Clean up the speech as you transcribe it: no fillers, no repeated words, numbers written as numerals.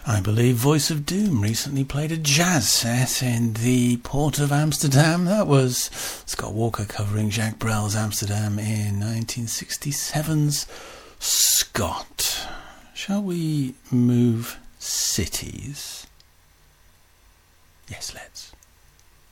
I believe Voice of Doom recently played a jazz set in the port of Amsterdam. That was Scott Walker covering Jacques Brel's Amsterdam in 1967's Scott. Shall we move cities? Yes, let's.